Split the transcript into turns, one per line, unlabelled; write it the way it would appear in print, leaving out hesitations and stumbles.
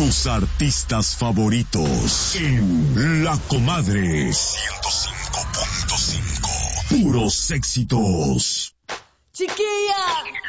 Tus artistas favoritos en La Comadre 105.5. Puros éxitos.
¡Chiquilla!